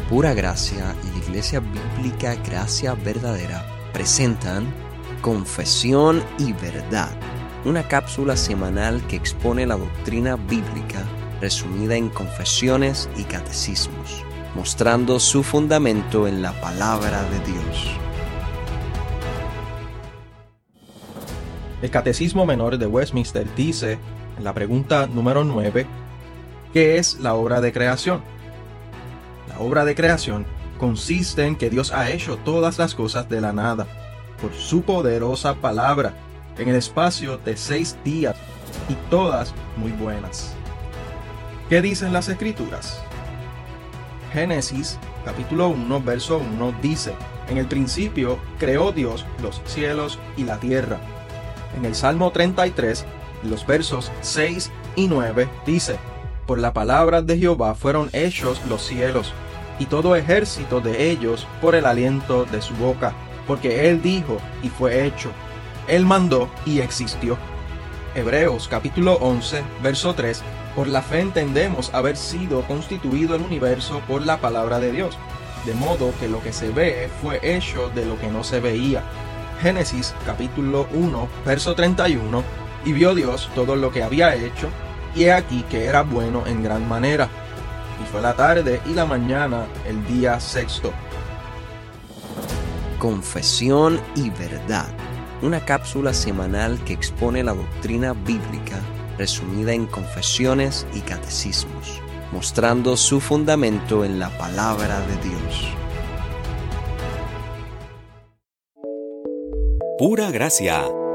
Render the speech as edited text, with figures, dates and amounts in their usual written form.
Pura Gracia y la Iglesia Bíblica Gracia Verdadera presentan Confesión y Verdad, una cápsula semanal que expone la doctrina bíblica resumida en confesiones y catecismos, mostrando su fundamento en la palabra de Dios. El Catecismo Menor de Westminster dice, en la pregunta número 9, ¿qué es la obra de creación? La obra de creación consiste en que Dios ha hecho todas las cosas de la nada, por su poderosa palabra, en el espacio de 6 días, y todas muy buenas. ¿Qué dicen las Escrituras? Génesis, capítulo 1, verso 1, dice, en el principio creó Dios los cielos y la tierra. En el Salmo 33, en los versos 6 y 9, dice, por la palabra de Jehová fueron hechos los cielos, y todo ejército de ellos por el aliento de su boca, porque Él dijo y fue hecho. Él mandó y existió. Hebreos capítulo 11, verso 3, por la fe entendemos haber sido constituido el universo por la palabra de Dios, de modo que lo que se ve fue hecho de lo que no se veía. Génesis capítulo 1, verso 31, y vio Dios todo lo que había hecho, y he aquí que era bueno en gran manera. Y fue la tarde y la mañana el día sexto. Confesión y Verdad, una cápsula semanal que expone la doctrina bíblica resumida en confesiones y catecismos, mostrando su fundamento en la palabra de Dios. Pura Gracia.